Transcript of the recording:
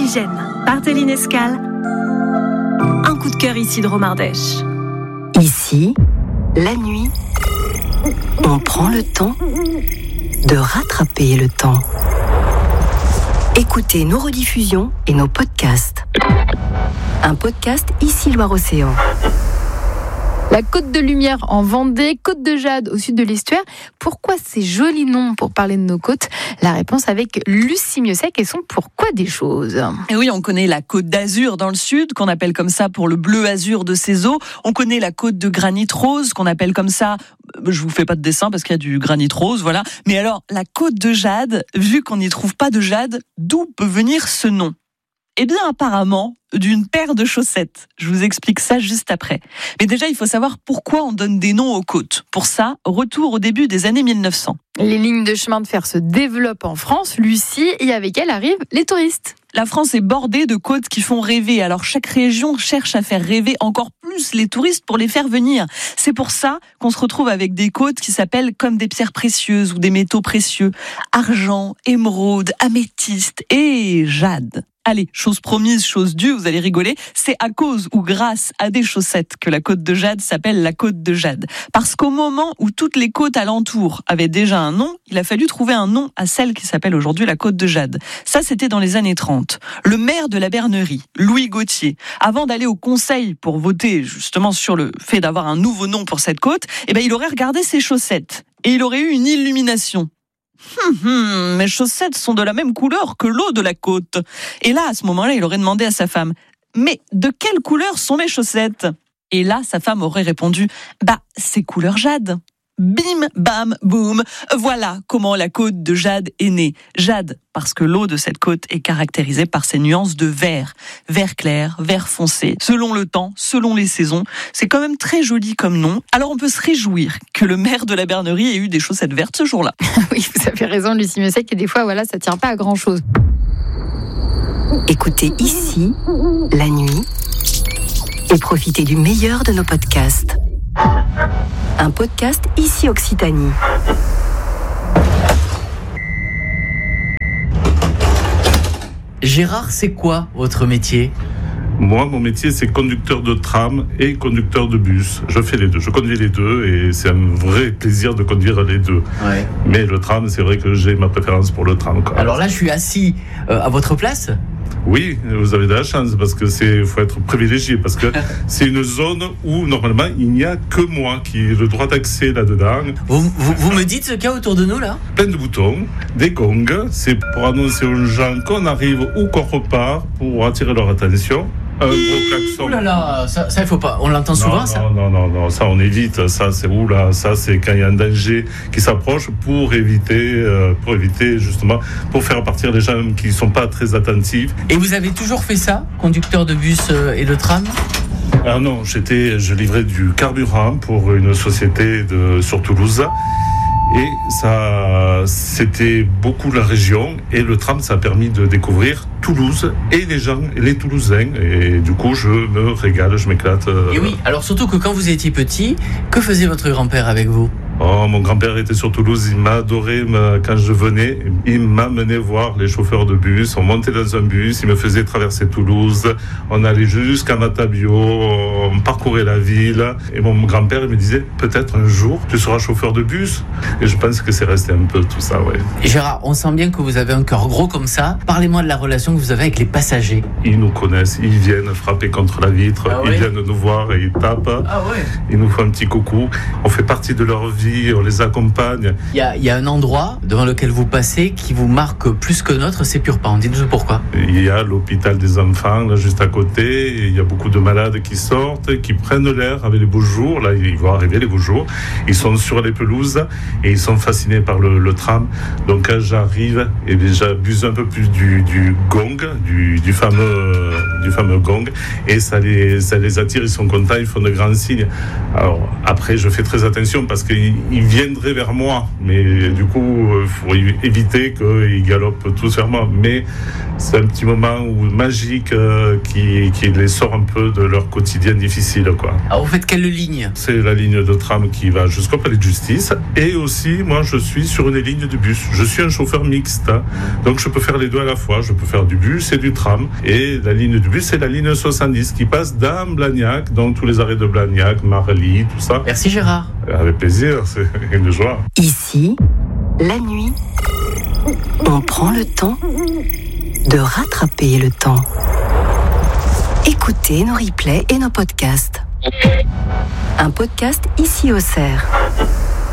Oxygène, Barthéline Escal. Un coup de cœur ici de Romardèche. Ici, la nuit, on prend le temps de rattraper le temps. Écoutez nos rediffusions et nos podcasts. Un podcast Ici Loire-Océan. La Côte de Lumière en Vendée, Côte de Jade au sud de l'Estuaire. Pourquoi ces jolis noms pour parler de nos côtes ? La réponse avec Lucie Miossec et son Pourquoi des choses. Et oui, on connaît la Côte d'Azur dans le sud, qu'on appelle comme ça pour le bleu azur de ses eaux. On connaît la Côte de Granit Rose, qu'on appelle comme ça. Je vous fais pas de dessin parce qu'il y a du granit rose, voilà. Mais alors, la Côte de Jade, vu qu'on n'y trouve pas de jade, d'où peut venir ce nom ? Eh bien, apparemment, d'une paire de chaussettes. Je vous explique ça juste après. Mais déjà, il faut savoir pourquoi on donne des noms aux côtes. Pour ça, retour au début des années 1900. Les lignes de chemin de fer se développent en France, Lucie, et avec elles arrivent les touristes. La France est bordée de côtes qui font rêver. Alors chaque région cherche à faire rêver encore plus les touristes pour les faire venir. C'est pour ça qu'on se retrouve avec des côtes qui s'appellent comme des pierres précieuses ou des métaux précieux. Argent, émeraude, améthyste et jade. Allez, chose promise, chose due, vous allez rigoler, c'est à cause ou grâce à des chaussettes que la Côte de Jade s'appelle la Côte de Jade. Parce qu'au moment où toutes les côtes alentours avaient déjà un nom, il a fallu trouver un nom à celle qui s'appelle aujourd'hui la Côte de Jade. Ça, c'était dans les années 30. Le maire de la Bernerie, Louis Gauthier, avant d'aller au conseil pour voter justement sur le fait d'avoir un nouveau nom pour cette côte, il aurait regardé ses chaussettes et il aurait eu une illumination. Mes chaussettes sont de la même couleur que l'eau de la côte. Et là, à ce moment-là, il aurait demandé à sa femme, mais de quelle couleur sont mes chaussettes ? Et là, sa femme aurait répondu, c'est couleur jade. Bim, bam, boum. Voilà comment la Côte de Jade est née. Jade, parce que l'eau de cette côte est caractérisée par ses nuances de vert. Vert clair, vert foncé, selon le temps, selon les saisons. C'est quand même très joli comme nom. Alors on peut se réjouir que le maire de la Bernerie ait eu des chaussettes vertes ce jour-là. Oui, vous avez raison, Lucie Miossec, et des fois, ça tient pas à grand-chose. Écoutez Ici, la nuit, et profitez du meilleur de nos podcasts. Un podcast Ici Occitanie. Gérard, c'est quoi votre métier ? Moi, mon métier, c'est conducteur de tram et conducteur de bus. Je fais les deux, je conduis les deux et c'est un vrai plaisir de conduire les deux. Ouais. Mais le tram, c'est vrai que j'ai ma préférence pour le tram. Alors là, je suis assis à votre place ? Oui, vous avez de la chance parce que faut être privilégié parce que c'est une zone où normalement il n'y a que moi qui ai le droit d'accès là-dedans. Vous me dites ce qu'il y a autour de nous là ? Plein de boutons, des gongs, c'est pour annoncer aux gens qu'on arrive ou qu'on repart pour attirer leur attention. Un gros klaxon. Ouh là là, ça il faut pas. On l'entend souvent ça ? Non, ça on évite. Ça c'est ça c'est quand il y a un danger qui s'approche pour éviter justement pour faire partir les gens qui sont pas très attentifs. Et vous avez toujours fait ça, conducteur de bus et de tram ? Ah non, je livrais du carburant pour une société sur Toulouse. Et ça, c'était beaucoup la région. Et le tram, ça a permis de découvrir Toulouse et les gens, les Toulousains. Et du coup, je me régale, je m'éclate. Et oui, alors surtout que quand vous étiez petit, que faisait votre grand-père avec vous ? Oh, mon grand-père était sur Toulouse, il m'a adoré quand je venais. Il m'amenait voir les chauffeurs de bus. On montait dans un bus, il me faisait traverser Toulouse. On allait jusqu'à Matabio, on parcourait la ville. Et mon grand-père il me disait, peut-être un jour, tu seras chauffeur de bus. Et je pense que c'est resté un peu tout ça, ouais. Et Gérard, on sent bien que vous avez un cœur gros comme ça. Parlez-moi de la relation que vous avez avec les passagers. Ils nous connaissent, ils viennent frapper contre la vitre, ils viennent nous voir et ils tapent. Ils nous font un petit coucou. On fait partie de leur vie. On les accompagne. Il y a un endroit devant lequel vous passez qui vous marque plus que notre, c'est Purpan. Dites-nous pourquoi. Il y a l'hôpital des enfants, là, juste à côté. Et il y a beaucoup de malades qui sortent, qui prennent l'air avec les beaux jours. Là, ils vont arriver les beaux jours. Ils sont sur les pelouses et ils sont fascinés par le tram. Donc, quand j'arrive, j'abuse un peu plus du gong, du fameux gong. Et ça les attire, ils sont contents, ils font de grands signes. Alors, après, je fais très attention parce qu'ils ils viendraient vers moi. Mais du coup, il faut éviter qu'ils galopent tous vers moi. Mais c'est un petit moment magique qui les sort un peu de leur quotidien difficile, quoi. Alors, vous faites quelle ligne ? C'est la ligne de tram qui va jusqu'au palais de justice. Et aussi, moi, je suis sur une ligne de bus. Je suis un chauffeur mixte. Donc, je peux faire les deux à la fois. Je peux faire du bus et du tram. Et la ligne du bus, c'est la ligne 70 qui passe dans Blagnac, donc tous les arrêts de Blagnac, Marly, tout ça. Merci Gérard. Avec plaisir, c'est une joie. Ici, la nuit, on prend le temps de rattraper le temps. Écoutez nos replays et nos podcasts. Un podcast ici au Cerf.